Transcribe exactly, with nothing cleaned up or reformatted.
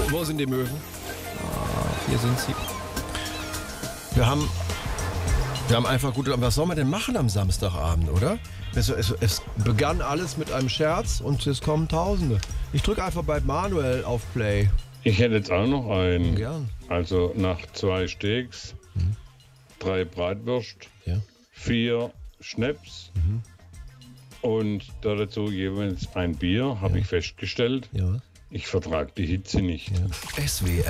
Wo sind die Möwen? Ah, hier sind sie. Wir haben, wir haben einfach gut. Was soll man denn machen am Samstagabend, oder? Es, es, es begann alles mit einem Scherz und es kommen Tausende. Ich drücke einfach bei Manuel auf Play. Ich hätte jetzt auch noch einen. Gern. Also nach zwei Steaks, mhm. drei Bratwürst, ja. vier Schnaps mhm. und dazu jeweils ein Bier, habe ja. ich festgestellt. Ja. Ich vertrage die Hitze nicht. Ja. S W R